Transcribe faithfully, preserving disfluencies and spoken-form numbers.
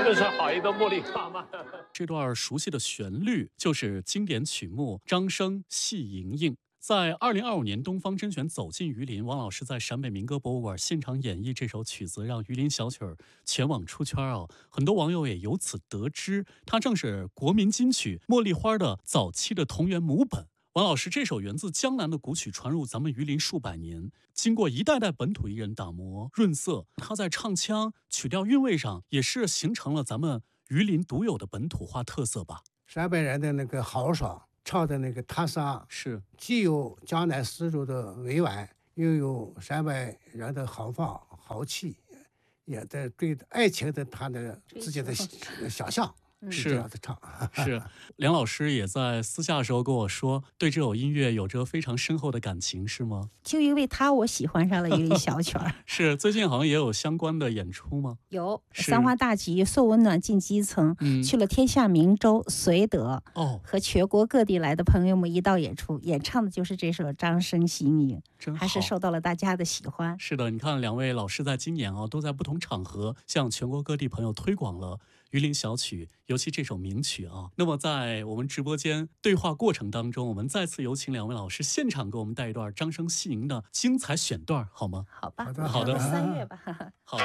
个是好一个茉莉花吗？ 这段熟悉的旋律就是经典曲目《张生戏盈盈》。在二零二五年东方甄选走进榆林，王老师在陕北民歌博物馆现场演绎这首曲子，让榆林小曲儿全网出圈啊！很多网友也由此得知，它正是国民金曲《茉莉花》的早期的同源母本。王老师，这首源自江南的古曲传入咱们榆林数百年，经过一代代本土艺人打磨润色，它在唱腔、曲调韵味上也是形成了咱们榆林独有的本土化特色吧。 陕北人的那个豪爽，唱的那个踏实， 是既有江南丝竹的委婉，又有陕北人的豪放豪气，也在对爱情的他的自己的想象。是这样子唱， 是梁老师也在私下的时候跟我说，对这首音乐有着非常深厚的感情，是吗？ 就因为他，我喜欢上了榆林小曲儿。 是最近好像也有相关的演出吗？ 有三花大集，送温暖进基层， 嗯、 去了天下明州、绥德， 哦， 和全国各地来的朋友们一道演出，演唱的就是这首《张生戏盈盈》，还是受到了大家的喜欢。 是的，你看两位老师在今年啊，都在不同场合向全国各地朋友推广了榆林小曲，尤其这首名曲啊。那么在我们直播间对话过程当中，我们再次有请两位老师现场给我们带一段张生戏盈的精彩选段，好吗？ 好吧， 好的， 三月吧。 好。